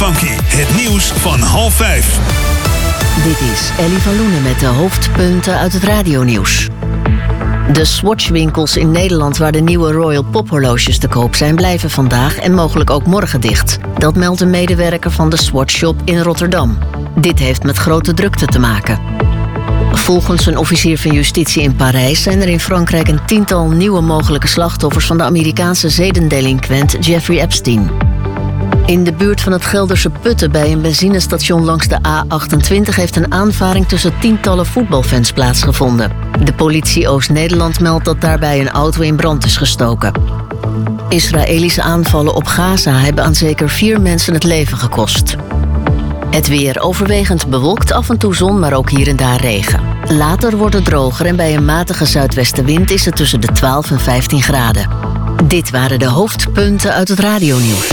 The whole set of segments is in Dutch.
Funky, het nieuws van 4:30. Dit is Ellie van Loenen met de hoofdpunten uit het radionieuws. De Swatch-winkels in Nederland waar de nieuwe Royal Pop-horloges te koop zijn, blijven vandaag en mogelijk ook morgen dicht. Dat meldt een medewerker van de Swatch Shop in Rotterdam. Dit heeft met grote drukte te maken. Volgens een officier van justitie in Parijs zijn er in Frankrijk een tiental nieuwe mogelijke slachtoffers van de Amerikaanse zedendelinquent Jeffrey Epstein. In de buurt van het Gelderse Putten bij een benzinestation langs de A28 heeft een aanvaring tussen tientallen voetbalfans plaatsgevonden. De politie Oost-Nederland meldt dat daarbij een auto in brand is gestoken. Israëlische aanvallen op Gaza hebben aan zeker 4 mensen het leven gekost. Het weer overwegend bewolkt, af en toe zon, maar ook hier en daar regen. Later wordt het droger en bij een matige zuidwestenwind is het tussen de 12 en 15 graden. Dit waren de hoofdpunten uit het radionieuws.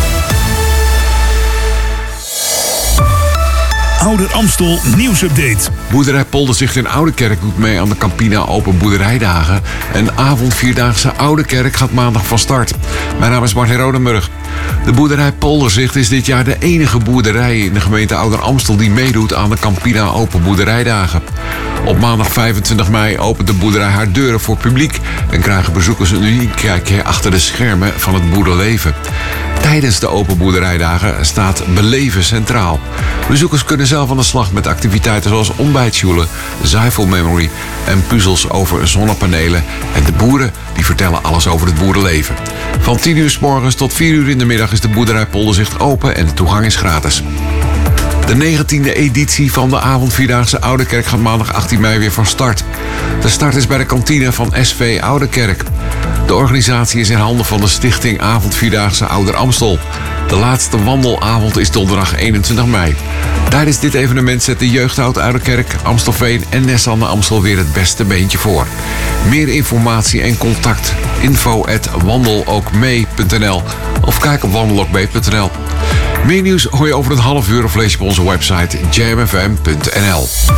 Ouder Amstel nieuwsupdate. Boerderij Polderzicht in Oudekerk doet mee aan de Campina Open Boerderijdagen. Een avondvierdaagse Oudekerk gaat maandag van start. Mijn naam is Martin Rodenburg. De boerderij Polderzicht is dit jaar de enige boerderij in de gemeente Ouder Amstel die meedoet aan de Campina Open Boerderijdagen. Op maandag 25 mei opent de boerderij haar deuren voor publiek en krijgen bezoekers een uniek kijkje achter de schermen van het boerenleven. Tijdens de Open Boerderijdagen staat beleven centraal. Bezoekers kunnen zelf aan de slag met activiteiten zoals ontbijtsjoelen, zuivelmemory en puzzels over zonnepanelen. En de boeren die vertellen alles over het boerenleven. Van 10 uur 's morgens tot 4 uur in de middag is de boerderij Polderzicht open en de toegang is gratis. De 19e editie van de avondvierdaagse Oudekerk gaat maandag 18 mei weer van start. De start is bij de kantine van SV Oudekerk. De organisatie is in handen van de stichting Avondvierdaagse Ouder Amstel. De laatste wandelavond is donderdag 21 mei. Tijdens dit evenement zet de Jeugdhout Oudekerk, Amstelveen en Nessan Amstel weer het beste beentje voor. Meer informatie en contact info@wandelookmee.nl of kijk op wandelookmee.nl. Meer nieuws hoor je over een half uur of lees je op onze website jamfm.nl.